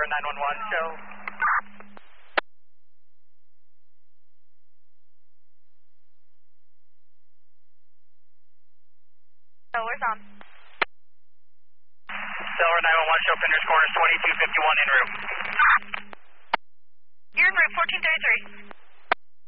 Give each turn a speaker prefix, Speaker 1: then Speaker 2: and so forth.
Speaker 1: Delaware 911, show.
Speaker 2: Where's on?
Speaker 1: Delaware 911, show Finders Corners 2251 en route.
Speaker 2: You're en route, 1433.